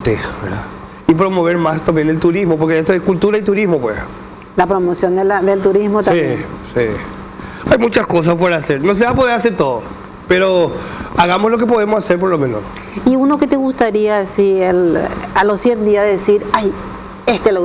arte, ¿verdad? Y promover más también el turismo, porque esto es cultura y turismo, pues. La promoción del turismo también. Sí, sí. Hay muchas cosas por hacer. No se va a poder hacer todo, pero hagamos lo que podemos hacer por lo menos. ¿Y uno que te gustaría, así, a los 100 días decir, ay, este lo